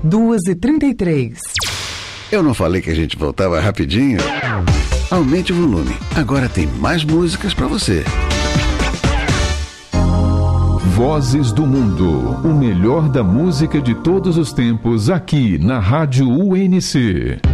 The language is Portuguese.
2h33. Eu não falei que a gente voltava rapidinho? Aumente o volume. Agora tem mais músicas pra você. Vozes do Mundo. O melhor da música de todos os tempos aqui na Rádio UNC.